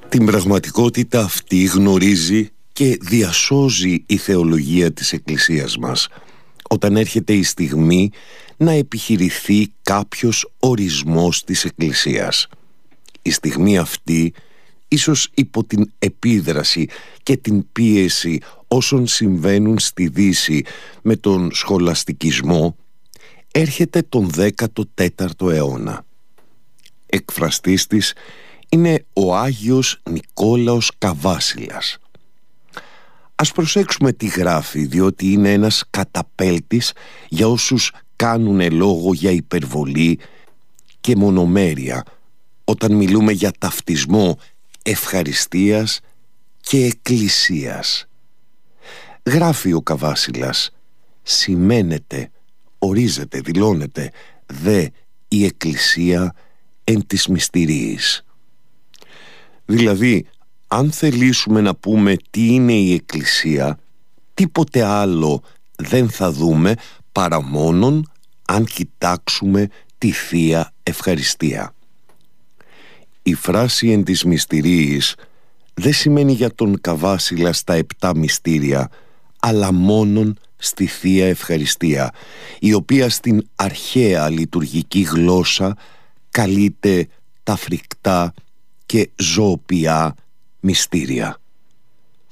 Την πραγματικότητα αυτή γνωρίζει και διασώζει η θεολογία της Εκκλησίας μας όταν έρχεται η στιγμή να επιχειρηθεί κάποιος ορισμός της Εκκλησίας. Η στιγμή αυτή, ίσως υπό την επίδραση και την πίεση όσων συμβαίνουν στη Δύση με τον σχολαστικισμό, έρχεται τον 14ο αιώνα. Εκφραστής της είναι ο Άγιος Νικόλαος Καβάσιλας. Ας προσέξουμε τι γράφει, διότι είναι ένας καταπέλτης για όσους κάνουνε λόγο για υπερβολή και μονομέρεια όταν μιλούμε για ταυτισμό ευχαριστίας και εκκλησίας. Γράφει ο Καβάσιλας: «Σημαίνεται, ορίζεται, δηλώνεται δε η εκκλησία εν της μυστηρίης». Δηλαδή, αν θελήσουμε να πούμε τι είναι η εκκλησία, τίποτε άλλο δεν θα δούμε παρά μόνον αν κοιτάξουμε τη Θεία Ευχαριστία. Η φράση εν της μυστηρίης δεν σημαίνει για τον Καβάσιλα στα 7 μυστήρια, αλλά μόνον στη Θεία Ευχαριστία, η οποία στην αρχαία λειτουργική γλώσσα καλείται τα φρικτά και ζωοποιά μυστήρια.